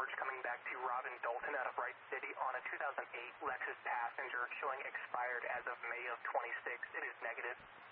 George coming back to Robin Dalton out of Wright City on a 2008 Lexus Passenger showing expired as of May of 26. It is negative.